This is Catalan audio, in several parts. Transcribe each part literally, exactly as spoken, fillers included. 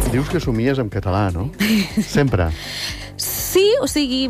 Dius que somies en català, no? Sempre. Sí, o sigui...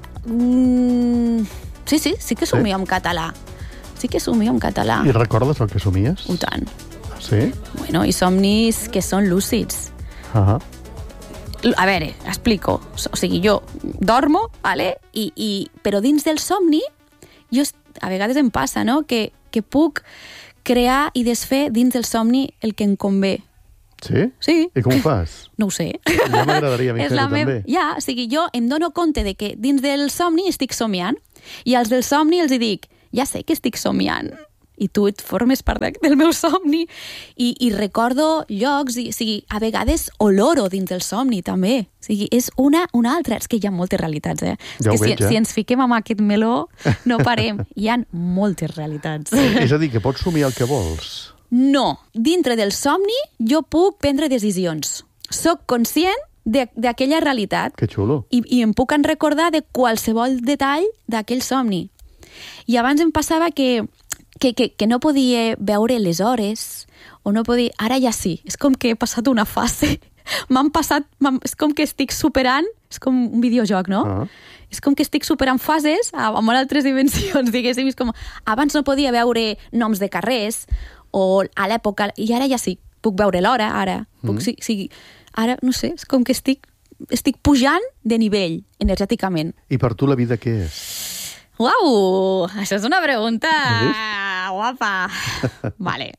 Mm, sí, sí, sí que somio en català. Sí que somio en català. I recordes el que somies? I tant. Sí? Bueno, i somnis que són lúcids. Uh -huh. A veure, explico. O sigui, jo dormo, vale? I, i, però dins del somni, jo, a vegades em passa, no?, que, que puc crear i desfer dins del somni el que em convé. Sí? Sí. I com ho fas? No ho sé. Ja m'agradaria a mi fer-ho també. Ja, o sigui, jo em dono compte de que dins del somni estic somiant i als del somni els dic, ja sé que estic somiant i tu et formes part del meu somni i, i recordo llocs, i, o sigui, a vegades oloro dins del somni també. O sigui, és una, una altra. És que hi ha moltes realitats, eh? Ja és ho que veig, si, eh? si ens fiquem amb aquest meló, no parem. Hi ha moltes realitats. És a dir, que pots somiar el que vols. No. Dintre del somni jo puc prendre decisions. Soc conscient d'aquella realitat. Que xulo. I, I em puc en recordar de qualsevol detall d'aquell somni. I abans em passava que, que, que, que no podia veure les hores, o no podia... Ara ja sí. És com que he passat una fase. M'han passat... És com que estic superant... És com un videojoc, no? Ah. És com que estic superant fases amb altres dimensions, diguéssim. És com... Abans no podia veure noms de carrers, o a l'època... I ara ja sí. Puc veure l'hora, ara. Puc, mm. sí, sí, ara, no sé, és com que estic, estic pujant de nivell energèticament. I per tu la vida què és? Uau! Això és una pregunta guapa. Vale.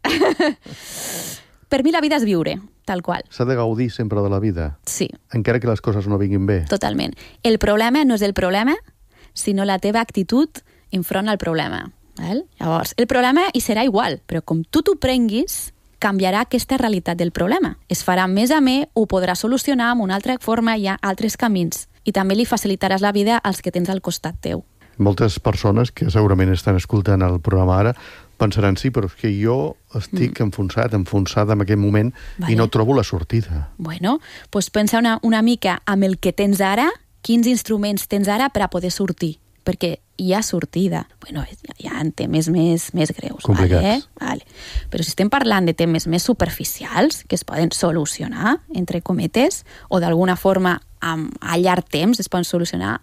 Per mi la vida és viure, tal qual. S'ha de gaudir sempre de la vida? Sí. Encara que les coses no vinguin bé? Totalment. El problema no és el problema, sinó la teva actitud enfront al problema. Val? Llavors, el problema hi serà igual, però com tu t'ho prenguis, canviarà aquesta realitat del problema. Es farà més amè, ho podràs solucionar amb una altra forma, hi ha altres camins. I també li facilitaràs la vida als que tens al costat teu. Moltes persones que segurament estan escoltant el programa ara pensaran, sí, però és que jo estic mm. enfonsat, enfonsada en aquest moment, vale, i no trobo la sortida. Bueno, doncs pensa una, una mica amb el que tens ara, quins instruments tens ara per a poder sortir, perquè hi ha sortida. Bueno, hi ha temes més, més greus. Complicats. Vale, eh? Vale. Però si estem parlant de temes més superficials, que es poden solucionar, entre cometes, o d'alguna forma amb, a llarg temps es poden solucionar,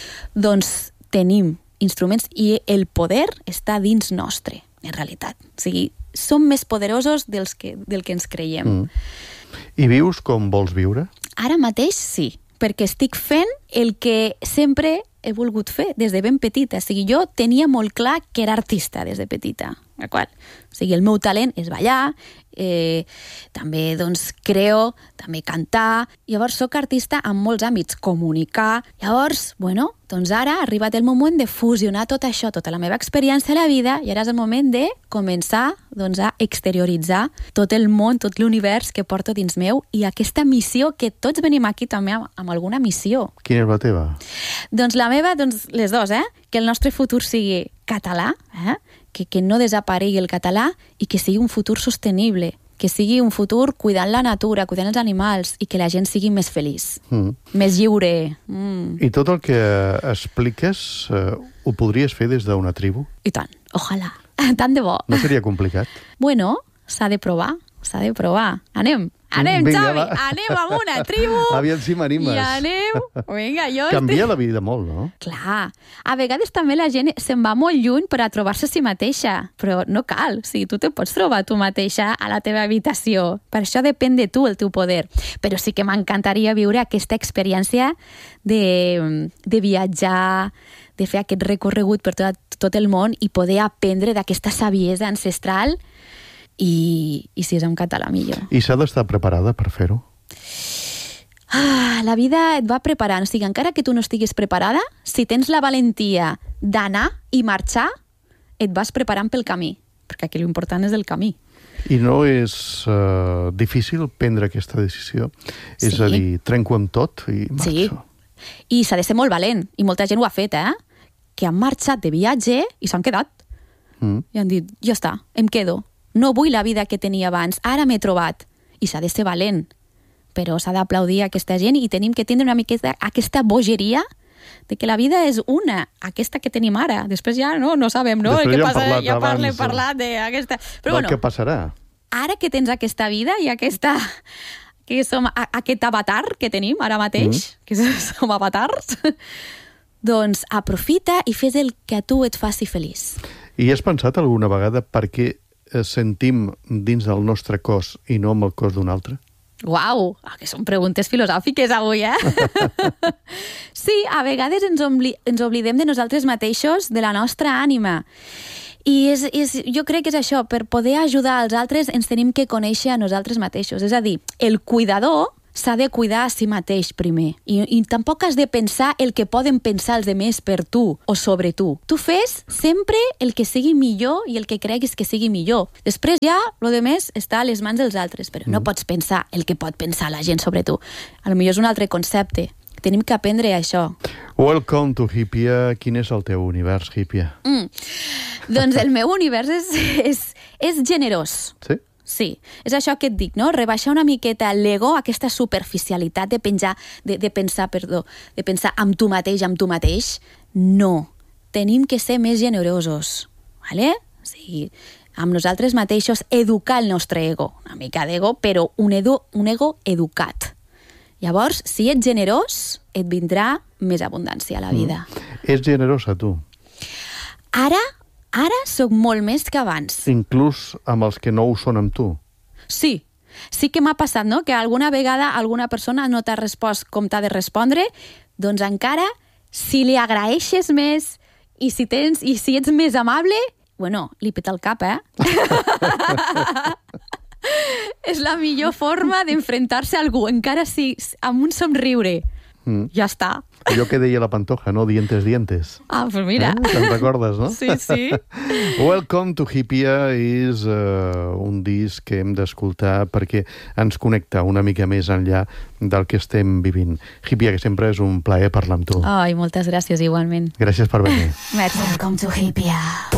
doncs tenim instruments i el poder està dins nostre, en realitat. O sigui, som més poderosos dels que, del que ens creiem. Mm. I vius com vols viure? Ara mateix sí, perquè estic fent el que sempre he volgut fer des de ben petita. O sigui, jo tenia molt clar que era artista des de petita. D'acord? O sigui, el meu talent és ballar, eh, també doncs, creo, també cantar. Llavors, soc artista en molts àmbits, comunicar. Llavors, bueno, doncs ara ha arribat el moment de fusionar tot això, tota la meva experiència a la vida, i ara és el moment de començar doncs, a exterioritzar tot el món, tot l'univers que porto dins meu, i aquesta missió, que tots venim aquí també amb, amb alguna missió. Quina és la teva? Doncs la meva, doncs les dues, eh? Que el nostre futur sigui català, eh? que, que no desaparegui el català, i que sigui un futur sostenible, que sigui un futur cuidant la natura, cuidant els animals, i que la gent sigui més feliç, mm. més lliure. Mm. I tot el que expliques eh, ho podries fer des d'una tribu? I tant, ojalà. Tant de bo. No seria complicat? Bueno, s'ha de provar, s'ha de provar. Anem. Anem, vinga, Xavi, va. anem amb una tribu. Aviam si m'animes. I anem. Vinga, jo... Canvia estic... la vida molt, no? Clar. A vegades també la gent se'n va molt lluny per a trobar-se a si mateixa, però no cal. O sigui, tu te pots trobar tu mateixa a la teva habitació. Per això depèn de tu, el teu poder. Però sí que m'encantaria viure aquesta experiència de, de viatjar, de fer aquest recorregut per tot, tot el món i poder aprendre d'aquesta saviesa ancestral. I, i si és en català, millor. I s'ha d'estar preparada per fer-ho? Ah, la vida et va preparant. O sigui, encara que tu no estiguis preparada, si tens la valentia d'anar i marxar, et vas preparant pel camí. Perquè aquí l'important és el camí. I no és uh, difícil prendre aquesta decisió? Sí. És a dir, trenco amb tot i marxo. Sí. I s'ha de ser molt valent. I molta gent ho ha fet, eh? Que han marxat de viatge i s'han quedat. Mm. I han dit, ja està, em quedo. No vull la vida que tenia abans, ara m'he trobat. I s'ha de ser valent, però s'ha d'aplaudir aquesta gent i tenim que tindre una miqueta aquesta bogeria de que la vida és una, aquesta que tenim ara. Després ja no, no sabem, no? Després el que ja passa, hem parlat ja abans, parlem, parlat d'aquesta... Però del bueno, que passarà. Ara que tens aquesta vida i aquesta, que som a, aquest avatar que tenim ara mateix, mm. que som avatars, doncs aprofita i fes el que a tu et faci feliç. I has pensat alguna vegada per què sentim dins del nostre cos i no amb el cos d'un altre? Uau, que són preguntes filosòfiques avui, eh? Sí, a vegades ens, obli ens oblidem de nosaltres mateixos, de la nostra ànima. I és, és, jo crec que és això, per poder ajudar als altres ens tenim que conèixer a nosaltres mateixos. És a dir, el cuidador s'ha de cuidar a si mateix primer. I, I tampoc has de pensar el que poden pensar els demés per tu o sobre tu. Tu fes sempre el que sigui millor i el que creguis que sigui millor. Després ja, lo demés està a les mans dels altres, però mm. no pots pensar el que pot pensar la gent sobre tu. A lo millor és un altre concepte. Tenim que aprendre això. Welcome to Hippia. Quin és el teu univers, Hippia? Mm. Doncs el meu univers és, és, és generós. Sí? Sí, és això que et dic, no? Rebaixar una miqueta l'ego, aquesta superficialitat de, penjar, de, de pensar, perdó, de pensar amb tu mateix, amb tu mateix. No, tenim que ser més generosos, ¿vale? O sigui, amb nosaltres mateixos, educar el nostre ego. Una mica d'ego, però un, edu, un ego educat. Llavors, si ets generós, et vindrà més abundància a la vida. Mm. Ets generosa, tu? Ara... Ara sóc molt més que abans. Inclús amb els que no ho són amb tu? Sí. Sí que m'ha passat, no?, que alguna vegada alguna persona no t'ha respost com t'ha de respondre, doncs encara, si li agraeixes més i si, tens, i si ets més amable, bueno, li peta el cap, eh? És la millor forma d'enfrontar-se a algú, encara si amb un somriure. Mm. Ja està. Allò que deia la Pantoja, no? Dientes, dientes. Ah, pues mira. Eh? Te'n recordes, no? Sí, sí. Welcome to Hippia és uh, un disc que hem d'escoltar perquè ens connecta una mica més enllà del que estem vivint. Hippia, que sempre és un plaer parlar amb tu. Ai, moltes gràcies, igualment. Gràcies per venir. Merci. Welcome to Hippia.